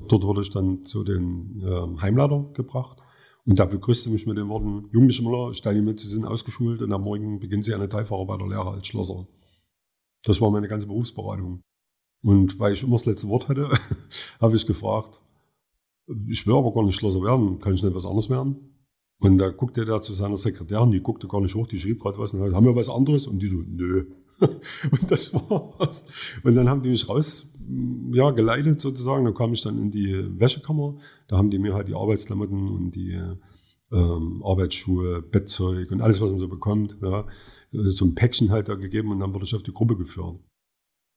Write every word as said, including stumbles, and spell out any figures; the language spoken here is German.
dort wurde ich dann zu den äh, Heimleiter gebracht. Und da begrüßte mich mit den Worten: Jugendliche Müller, ich teile mit, Sie sind ausgeschult und am Morgen beginnen Sie eine Teilfacharbeiterlehre als Schlosser. Das war meine ganze Berufsberatung. Und weil ich immer das letzte Wort hatte, habe ich gefragt, ich will aber gar nicht Schlosser werden, kann ich nicht was anderes werden? Und da guckte der zu seiner Sekretärin, die guckte gar nicht hoch, die schrieb gerade was, und haben wir was anderes? Und die so, nö. Und das war's. Und dann haben die mich raus, ja, geleitet sozusagen. Da kam ich dann in die Wäschekammer. Da haben die mir halt die Arbeitsklamotten und die ähm, Arbeitsschuhe, Bettzeug und alles, was man so bekommt, ja, so ein Päckchen halt da gegeben und dann wurde ich auf die Gruppe geführt.